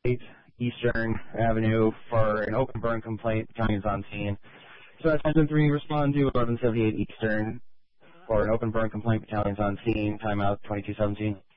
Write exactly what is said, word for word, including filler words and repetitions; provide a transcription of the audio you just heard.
eight Eastern Avenue for an open burn complaint. Battalion's on scene. So that's ten three, respond to eleven seventy-eight Eastern for an open burn complaint. Battalion's on scene. Timeout twenty-two seventeen.